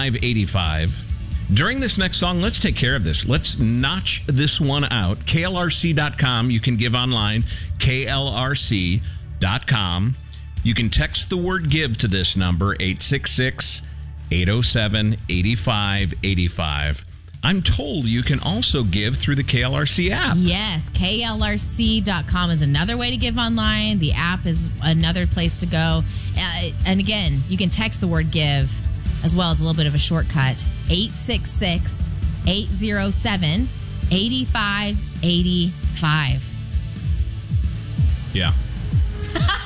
8585. During this next song, let's take care of this. Let's notch this one out. KLRC.com. You can give online. KLRC.com. You can text the word give to this number, 866-807-8585. I'm told you can also give through the KLRC app. Yes, KLRC.com is another way to give online. The app is another place to go. And again, you can text the word give as well as a little bit of a shortcut. 866-807-8585. Yeah.